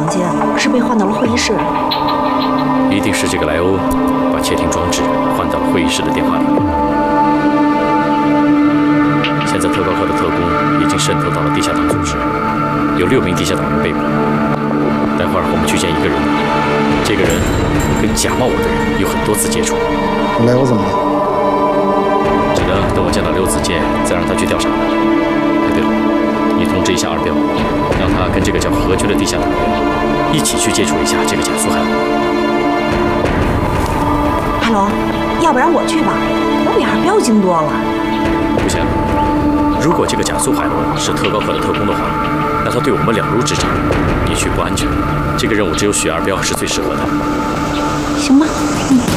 间，而是被换到了会议室。 一定是这个莱欧把窃听装置换到了会议室的电话里面。现在特高课的特工已经渗透到了地下党组织，有6名地下党人被捕。待会儿我们去见一个人，这个人跟假冒我的人有很多次接触。 莱欧怎么了？ 只能等我见到刘子健，再让他去调查了。哎，对了，你通知一下二彪，让他跟这个叫何军的地下党员一起去接触一下这个假苏海龙。 海龙，要不然我去吧，我比二彪精多了。 不行，如果这个假苏海龙是特高课的特工的话，那他对我们了如指掌，你去不安全。这个任务只有许二彪是最适合的。 行吧。